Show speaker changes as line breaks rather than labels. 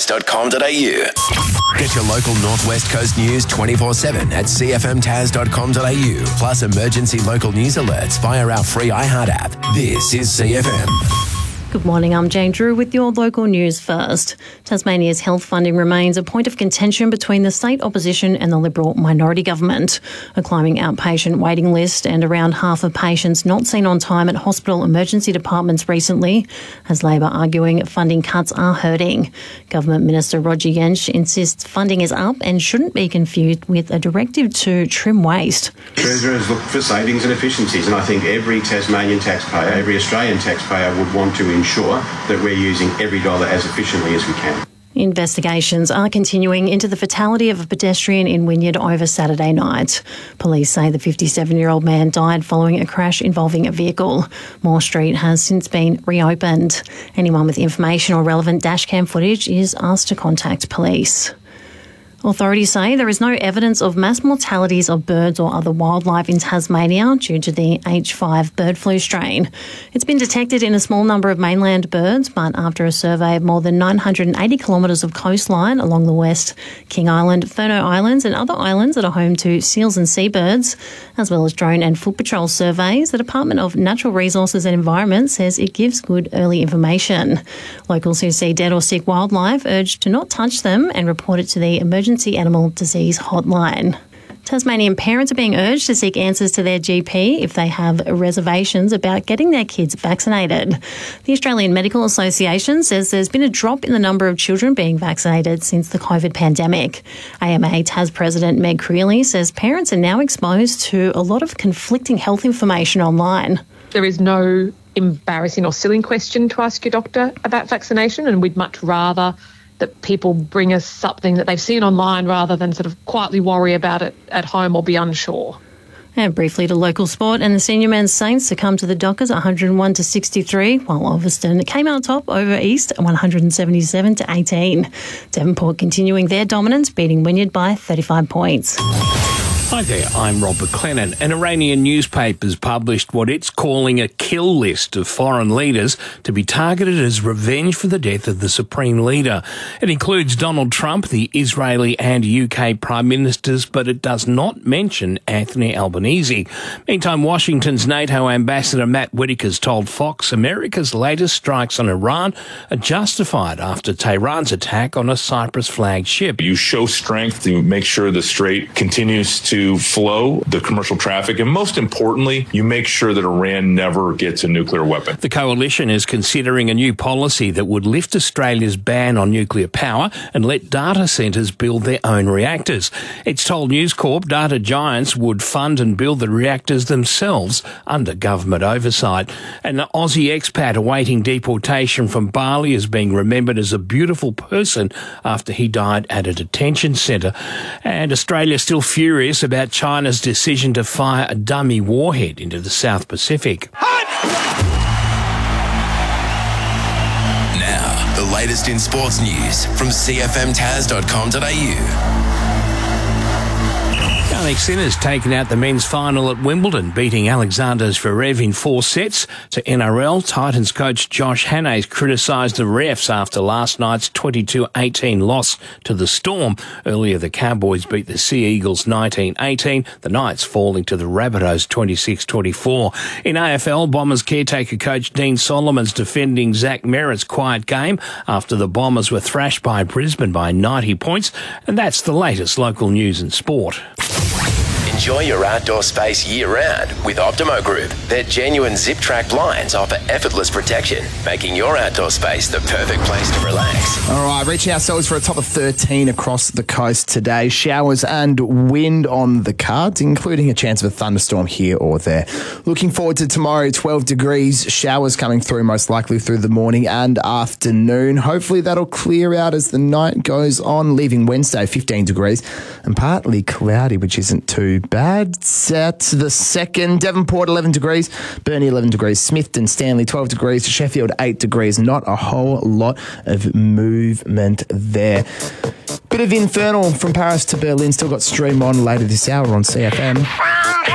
cfmtaz.com.au. Get your local Northwest Coast news 24/7 at cfmtaz.com.au. Plus emergency local news alerts via our free iHeart app. This is CFM.
Good morning, I'm Jane Drew with your local news first. Tasmania's health funding remains a point of contention between the state opposition and the Liberal minority government. A climbing outpatient waiting list and around half of patients not seen on time at hospital emergency departments recently has Labor arguing funding cuts are hurting. Government Minister Roger Jensch insists funding is up and shouldn't be confused with a directive to trim waste.
Treasurers look for savings and efficiencies, and I think every Tasmanian taxpayer, every Australian taxpayer would want to ensure that we're using every dollar as efficiently as we can.
Investigations are continuing into the fatality of a pedestrian in Wynyard over Saturday night. Police say the 57-year-old man died following a crash involving a vehicle. Moore Street has since been reopened. Anyone with information or relevant dashcam footage is asked to contact police. Authorities say there is no evidence of mass mortalities of birds or other wildlife in Tasmania due to the H5 bird flu strain. It's been detected in a small number of mainland birds, but after a survey of more than 980 kilometres of coastline along the west, King Island, Furneaux Islands and other islands that are home to seals and seabirds, as well as drone and foot patrol surveys, the Department of Natural Resources and Environment says it gives good early information. Locals who see dead or sick wildlife urged to not touch them and report it to the Emergency Animal Disease Hotline. Tasmanian parents are being urged to seek answers to their GP if they have reservations about getting their kids vaccinated. The Australian Medical Association says there's been a drop in the number of children being vaccinated since the COVID pandemic. AMA Tas President Meg Creeley says parents are now exposed to a lot of conflicting health information online.
There is no embarrassing or silly question to ask your doctor about vaccination, and we'd much rather that people bring us something that they've seen online rather than sort of quietly worry about it at home or be unsure.
And briefly to local sport, and the senior men's Saints succumbed to the Dockers 101-63, while Ulverston came out top over East 177-18. Devonport continuing their dominance, beating Wynyard by 35 points.
Hi there, I'm Rob McLennan. An Iranian newspaper's published what it's calling a kill list of foreign leaders to be targeted as revenge for the death of the Supreme Leader. It includes Donald Trump, the Israeli and UK Prime Ministers, but it does not mention Anthony Albanese. Meantime, Washington's NATO Ambassador Matt Whitaker's told Fox America's latest strikes on Iran are justified after Tehran's attack on a Cyprus flagship.
You show strength to make sure the strait continues to flow the commercial traffic, and most importantly, you make sure that Iran never gets a nuclear weapon.
The coalition is considering a new policy that would lift Australia's ban on nuclear power and let data centres build their own reactors. It's told News Corp data giants would fund and build the reactors themselves under government oversight. An Aussie expat awaiting deportation from Bali is being remembered as a beautiful person after he died at a detention centre. And Australia's still furious about China's decision to fire a dummy warhead into the South Pacific.
Now, the latest in sports news from cfmtaz.com.au.
Yannick Sinner's taken out the men's final at Wimbledon, beating Alexander Zverev in 4 sets. To NRL, Titans coach Josh Hannay criticised the refs after last night's 22-18 loss to the Storm. Earlier, the Cowboys beat the Sea Eagles 19-18, the Knights falling to the Rabbitohs 26-24. In AFL, Bombers caretaker coach Dean Solomon's defending Zach Merritt's quiet game after the Bombers were thrashed by Brisbane by 90 points. And that's the latest local news and sport.
Enjoy your outdoor space year-round with Optimo Group. Their genuine zip-track blinds offer effortless protection, making your outdoor space the perfect place to relax.
All right, reaching ourselves for a top of 13 across the coast today. Showers and wind on the cards, including a chance of a thunderstorm here or there. Looking forward to tomorrow, 12 degrees. Showers coming through most likely through the morning and afternoon. Hopefully that'll clear out as the night goes on, leaving Wednesday 15 degrees and partly cloudy, which isn't too bad. Set the second, Devonport 11 degrees, Burnie 11 degrees, Smithton, Stanley 12 degrees, Sheffield 8 degrees. Not a whole lot of movement there. Bit of infernal from Paris to Berlin. Still got Stream On later this hour on CFM.